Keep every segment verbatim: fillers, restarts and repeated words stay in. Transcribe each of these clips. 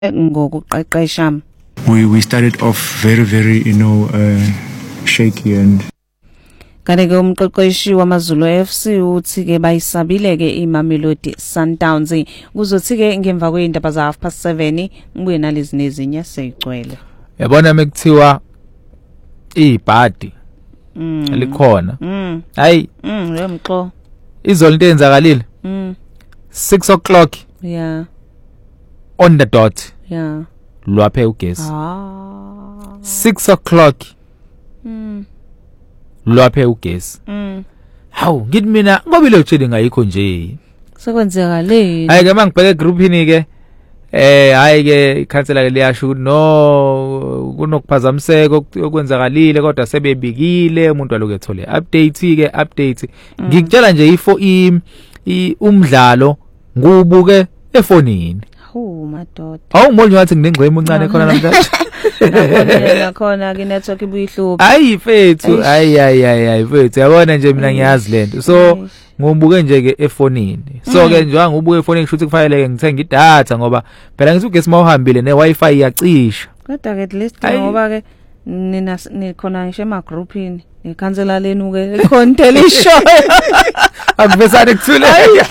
ngokuqeqesha. We we started off very very you know uh, shaky and kanike umqeqeshi wamaZulu F C uthi ke bayisabile ke iMamelodi Sundowns kuzothi ke ngemva kweindaba za half past seven ngibuye nalezi nezinye seyigcwele. Yabona mekuthiwa ibhadi mm likhona mm hayi mm yemxo izolo into enzakalile mm six o'clock yeah on the dot yeah lwaphe ugesi ah six o'clock mm lwaphe ugesi mm hawu ngithi mina ngoba ile utsheli ngayikho nje sekwenzakaleni hayi ke mangibheke groupini ke eh hayi ke ikhansela ke liyasho ukuthi no kunokuphazamiseka okwenzakalile kodwa sebebikile umuntu waloku ethole update ke update ngikutshela nje ifo i umdlalo ngubuke efonini hu madoda awungiboni ngathi nginengcweme uncane khona namhlanje nakhona khona ke network ibuyihlupha hayi fethu hayi hayi hayi fethu yabona nje mina ngiyazi lento so ngobuke nje ke efonini so ke njengoba ngobuke efonini kusho ukuthi kufanele ke ngithenga idatha ngoba phela ngithi ugesi mawuhambile ne wifi iyacisha kodwa ke at least ngoba ke nina nikhona ngisho ema groupini ikhansela lenu ke content ishow akuvesane kuthule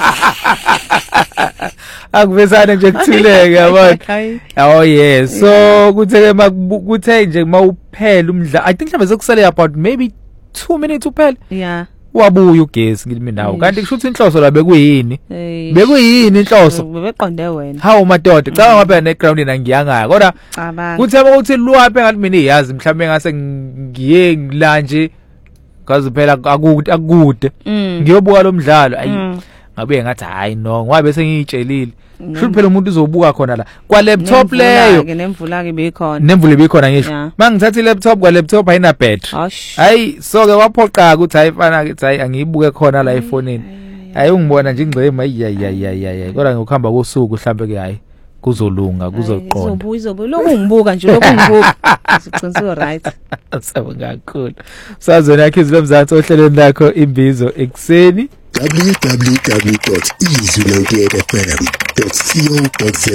akuvesane nje kuthuleke yabona oh yes so kuthe kuthe nje mawuphela umdla I think mhlawumbe sekusele about maybe two minutes uphela yeah wabuya ugesi ngimi nawo kanti kusho ukuthi inhloso la bekuyini bekuyini inhloso bebeqonde wena hawo madoda cha ngabe ne ground ina ngiyangaya kodwa kuthe ukuthi lwaphe ngathi mina iyazi mhlawumbe ngase ngiye ngilanje kaze phela akude akude ngiyobuka lo mdlalo ayi ngabe ngathi hayi no ngabe sengiyitshelile sho phela umuntu uzobuka khona la kwa laptop leyo ke nemvula ke beyikhona nemvula beyikhona ngisho mangithatha ilaptop kwa laptop ayina battery hayi so ke waphoqa ukuthi hayi fana ke hayi angiyibuke khona la efonini hayi ungibona nje ingcema ayiyayayayayi kodwa ngokuhamba kosuku mhlambe ke hayi kuzolunga kuzoqonda izobuya izobuya lokhu ngibuka nje lokhu ngibuka siqinisile right sabonga kakhulu sazona yakhe izilomzansi ohlelweni lakho imbizo ekseni w w w dot easy ninety-eight f m dot co dot za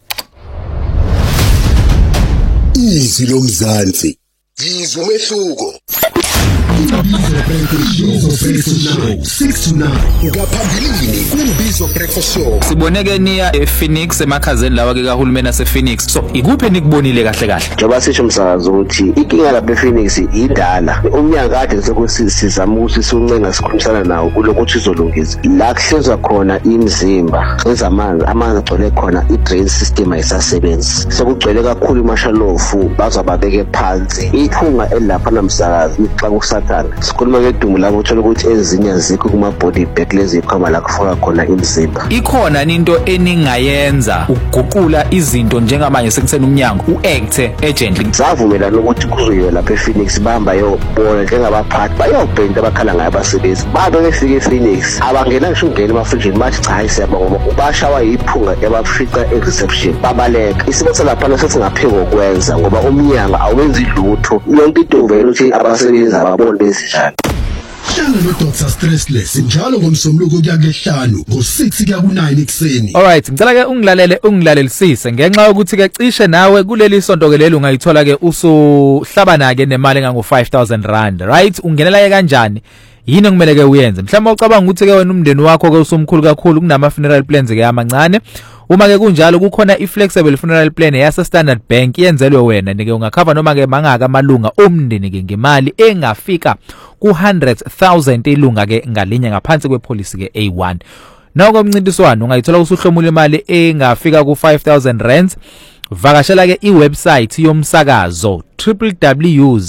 Izwi lomzansi yizwe umehluko Imbizo Breakfast Show six to nine ngaphambilini kwimbizo Breakfast Show siboneke niya ePhoenix emakhazeni lawa ke kahulumeni asePhoenix so ikuphi nikubonile kahle kahle njengoba sisho umsakazo ukuthi inkinga lapha ePhoenix idala umnyaka kade sekuthi sizama ukuthi siuncenga sikhulumisana nawo kulokuthi izolungisa la kuhlezwa khona imizimba ezamanzi amanzi agcwele khona i-drain system ayisasebenzi sekugcwele kakhulu imashalofu bazababeke phansi iphunga elapha namsakazi xa kusathana sikhuluma ngedumo labo uthola ukuthi ezinye azikho kuma body bag lezi ikhama la kufaka khona imizimba ikhona into eningayenza ukuguqula izinto njengamanje sekusena umnyango uact agently savumelana ukuthi kuzoyiwe lapha ePhoenix bahamba yobona njengabaphathi bayobhenta abakhala ngayo abasebenzi babe befika ePhoenix abangena ngisho ungena emafrijini bathi cha hayi siyabonga ubashawa iphunga ebafica ereception babaleka isibetha lapha nasesingapheko ukwenza ngoba umnyango awenzi lutho yonke into vele ukuthi abasebenzi ababone bezijana Hlala no Doctor Stressless njalo ngomsombuluko kuya kehlanu ngo six kuya ku nine ekseni. Alright, ngicela ke ungilalele ungilalelisise ngenxa yokuthi ke cishe nawe kuleli sonto ke leli ungayithola ke usuhlabana ke nemali engango five thousand rand, right? Ungenela ke kanjani? Yini okumele ke uyenze? Mhlawumbe ucabanga ukuthi ke wena umndeni wakho ke usumkhulu kakhulu kunama funeral plans ke amancane. Uma ke kunjalo kukhona i-flexible funeral plan yase Standard Bank yenzelwe wena nike ungakhava noma ke mangaka amalunga omndeni ke ngemali engafika ku one hundred thousand ilunga ke ngalinye ngaphansi kwepolicy ke A one. Nawo komncintiswano ungayithola usuhlomula imali engafika ku five thousand rands. Vakashela ke iwebsite yomsakazo w w w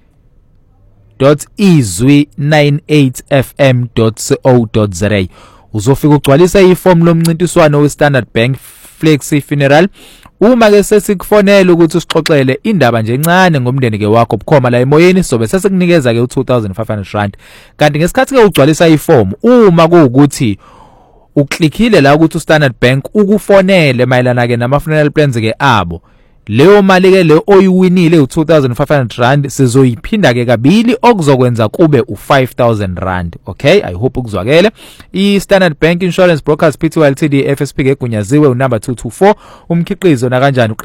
dot izwi ninety-eight f m dot co dot za uzofika ugcwalisa iform lomncintiswano weStandard Bank Flexi Funeral uma ke sesikufonela ukuthi usixoxele indaba nje encane ngomndeni ke wakho bukhoma la emoyeni sobe sesikunikeza ke u two thousand five hundred rand kanti ngesikhathi ke ugcwalisa iform uma kuukuthi uklikile la ukuthi uStandard Bank ukufonele mayelana ke nama funeral plans ke abo leyo mali ke le oyiwinile u two thousand five hundred rand sizoyiphinda ke kabili okuzokwenza kube u five thousand rand. Okay, I hope ukuzwakele. I Standard Bank Insurance Brokers Pty Ltd F S P ke gunyaziwe u number two two four umkhiqizo na kanjani